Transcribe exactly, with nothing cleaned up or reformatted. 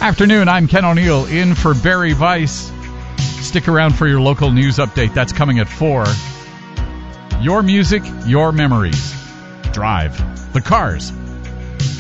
Afternoon, I'm Ken O'Neill in for Barry Weiss. Stick around for your local news update. That's coming at four. Your music, your memories. Drive the Cars